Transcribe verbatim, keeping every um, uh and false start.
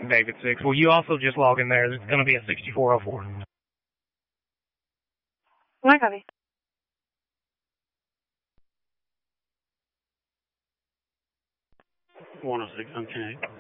David six. Will you also just log in there? It's going to be a sixty-four oh four. I copy. one oh six, okay.